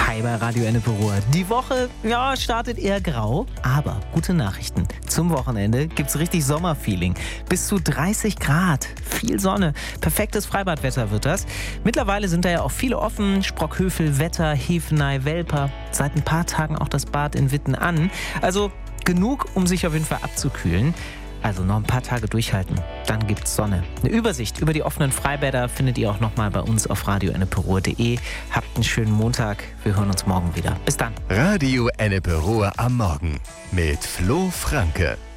Hi bei Radio Ennepe-Ruhr. Die Woche, startet eher grau, aber gute Nachrichten. Zum Wochenende gibt's richtig Sommerfeeling. Bis zu 30 Grad, viel Sonne, perfektes Freibadwetter wird das. Mittlerweile sind da ja auch viele offen. Sprockhövel, Wetter, Hefenay, Welper. Seit ein paar Tagen auch das Bad in Witten an. Also genug, um sich auf jeden Fall abzukühlen. Also noch ein paar Tage durchhalten, dann gibt's Sonne. Eine Übersicht über die offenen Freibäder findet ihr auch nochmal bei uns auf radioennepe-ruhr.de. Habt einen schönen Montag, wir hören uns morgen wieder. Bis dann. Radio Ennepe-Ruhr am Morgen mit Flo Franke.